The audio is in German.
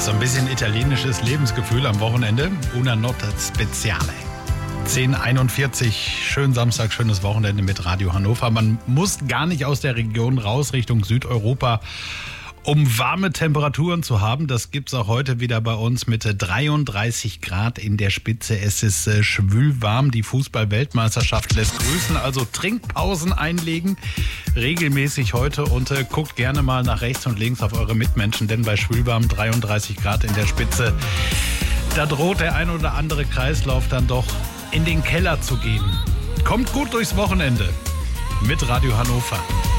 So ein bisschen italienisches Lebensgefühl am Wochenende. Una notte speciale. 10:41, schönen Samstag, schönes Wochenende mit Radio Hannover. Man muss gar nicht aus der Region raus Richtung Südeuropa, um warme Temperaturen zu haben. Das gibt's auch heute wieder bei uns mit 33 Grad in der Spitze. Es ist schwülwarm. Die Fußball-Weltmeisterschaft lässt grüßen. Also Trinkpausen einlegen regelmäßig heute und guckt gerne mal nach rechts und links auf eure Mitmenschen, denn bei schwülwarm 33 Grad in der Spitze, da droht der ein oder andere Kreislauf dann doch in den Keller zu gehen. Kommt gut durchs Wochenende mit Radio Hannover.